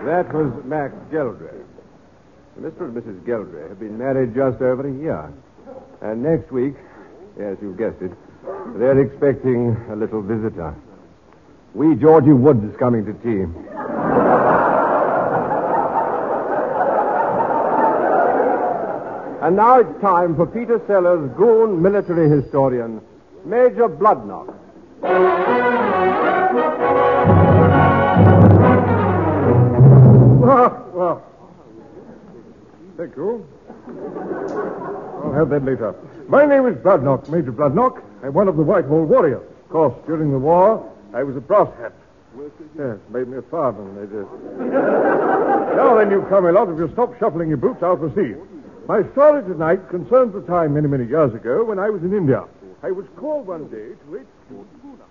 That was Max Geldray. Mr. and Mrs. Geldray have been married just over a year. And next week, yes, you guessed it, they're expecting a little visitor. Wee Georgie Woods is coming to tea. And now it's time for Peter Sellers, Goon military historian, Major Bloodnock. Well, thank you. I'll have that later. My name is Bloodnock, Major Bloodnock. I'm one of the Whitehall Warriors. Of course, during the war, I was a brass hat. Yes, made me a fireman, they did. Now then, you Camelot, if you stop shuffling your boots, I'll proceed. My story tonight concerns the time many, many years ago when I was in India. I was called one day to HQ.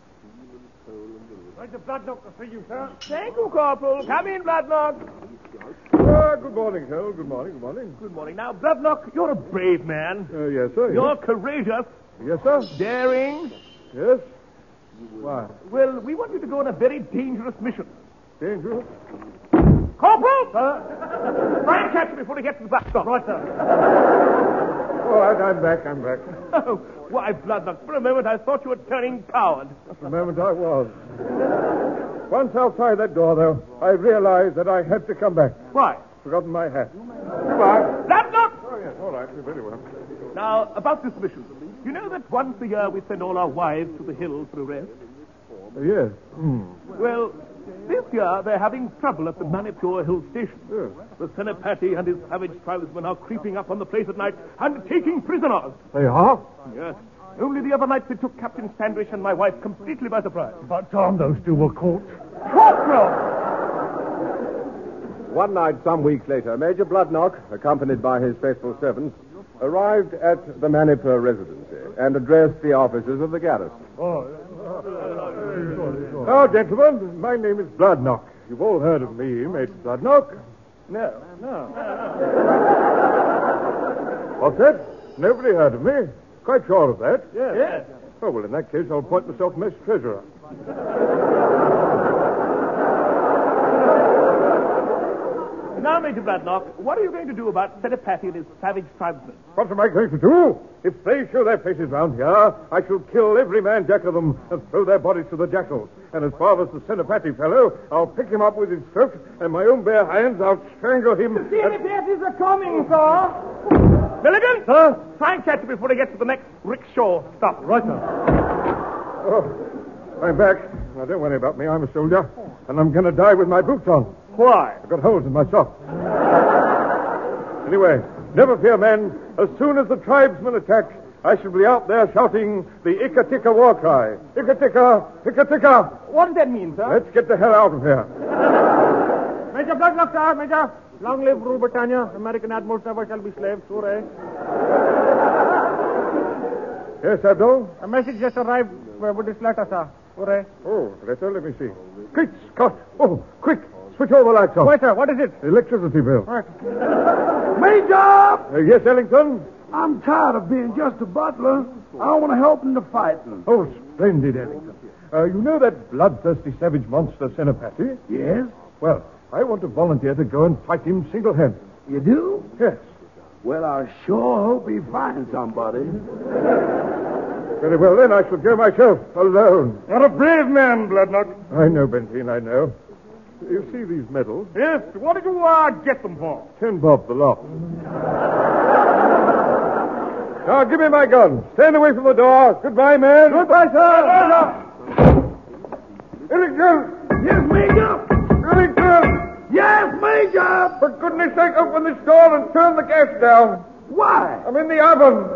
Major Bloodnock to see you, sir. Thank you, Corporal. Come in, Bloodnock. Good morning, sir. Good morning, good morning. Good morning. Now, Bloodnock, you're a brave man. Yes, sir. You're courageous. Yes, sir. Daring. Yes. Why? Well, we want you to go on a very dangerous mission. Dangerous? Corporal! Try and catch him before he gets to the bus stop. Right, sir. All right, I'm back. Oh, why, Bloodnock, for a moment I thought you were turning coward. For a moment I was. Once outside that door, though, I realized that I had to come back. Why? Forgotten my hat. Goodbye. Bloodnock! Oh, yes, all right. Very well. Now, about this mission. You know that once a year we send all our wives to the hills for a rest? Yes. Well, this year they're having trouble at the Manipur Hill Station. Yes. The Senapati and his savage tribesmen are creeping up on the place at night and taking prisoners. They are? Yes. Only the other night they took Captain Sandwich and my wife completely by surprise. But Tom, those two were caught. Corporal! One night, some weeks later, Major Bloodnock, accompanied by his faithful servants, arrived at the Manipur residency and addressed the officers of the garrison. Now, gentlemen, my name is Bloodnock. You've all heard of me, Major Bloodnock. No. What's that? Nobody heard of me? Quite sure of that? Yes. Oh, well, in that case, I'll appoint myself mess treasurer. Now, Major Bloodnock, what are you going to do about Senapati and his savage tribesmen? What am I going to do? If they show their faces round here, I shall kill every man jack of them and throw their bodies to the jackals. And as far as the Senapati fellow, I'll pick him up with his throat, and my own bare hands, I'll strangle him. The Senapatis are coming, sir. Milligan? Sir? Try and catch him before he gets to the next rickshaw stop. Right, sir. Oh, I'm back. Now, don't worry about me. I'm a soldier, and I'm going to die with my boots on. Why? I've got holes in my socks. Anyway, never fear, men. As soon as the tribesmen attack, I shall be out there shouting the Ikatika war cry. Ikatika, Ikatika. What does that mean, sir? Let's get the hell out of here. Major Bloodnock, sir, Major. Long live Rule Britannia. American admirals never shall be slaves. Hooray. Yes, Abdul? A message just arrived with this letter, sir. Hooray. Oh, letter, let me see. Quick, Scott. Oh, quick. Switch all the lights off. Wait, sir, what is it? Electricity bill. Right. Major! Yes, Ellington? I'm tired of being just a butler. I want to help in the fighting. Oh, splendid, Ellington. You know that bloodthirsty savage monster, Senapati? Yes? Well, I want to volunteer to go and fight him single-handed. You do? Yes. Well, I sure hope he finds somebody. Very well, then, I shall go myself, alone. You're a brave man, Bloodnock. I know, Benteen, I know. You see these medals? Yes, what did you get them for? 10 bob the lot. Now, give me my gun. Stand away from the door. Goodbye, man. Goodbye, sir. Ellington! Yes, Major! Ellington! Yes, Major! For goodness sake, open this door and turn the gas down. Why? I'm in the oven.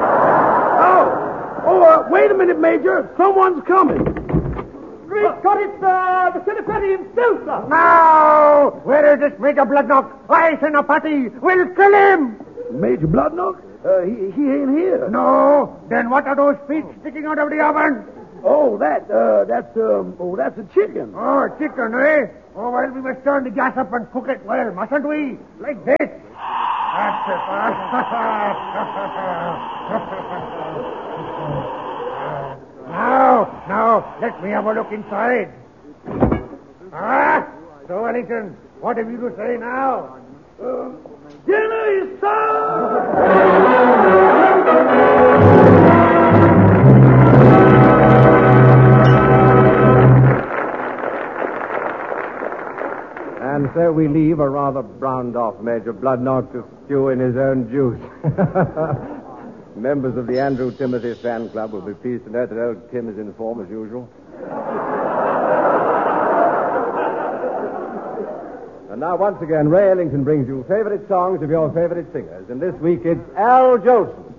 Wait a minute, Major. Someone's coming. Great Scott, it's the Senapati himself, sir. Now! Where is this Major Bloodnock? I, Senapati, will kill him! Major Bloodnock? He ain't here. No. Then what are those feet sticking out of the oven? Oh, that's a chicken. Oh, chicken, eh? Oh, well, we must turn the gas up and cook it well, mustn't we? Like this. That's it. Now, let me have a look inside. So, Wellington, what have you to say now? Dinner is served! And so we leave a rather browned-off Major Bloodnock to stew in his own juice. Members of the Andrew Timothy fan club will be pleased to know that old Tim is in form as usual. And now, once again, Ray Ellington brings you favorite songs of your favorite singers. And this week it's Al Jolson.